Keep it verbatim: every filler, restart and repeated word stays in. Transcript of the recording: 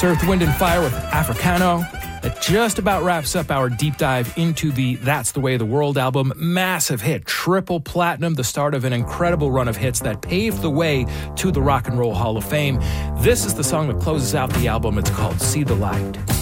That's Earth, Wind and Fire with Africano. That just about wraps up our deep dive into the That's the Way of the World album. Massive hit, triple platinum, the start of an incredible run of hits that paved the way to the Rock and Roll Hall of Fame. This is the song that closes out the album. It's called See the Light.